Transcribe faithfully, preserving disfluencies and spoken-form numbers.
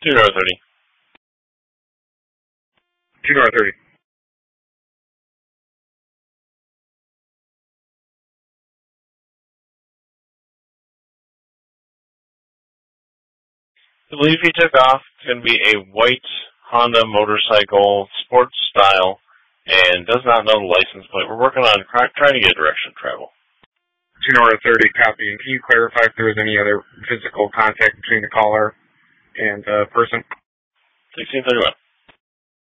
two north thirty. two north thirty. The belief he took off is going to be a white Honda motorcycle, sports style, and does not know the license plate. We're working on trying to get direction of travel. two north thirty, copy. And can you clarify if there was any other physical contact between the caller and the person? sixteen thirty-one.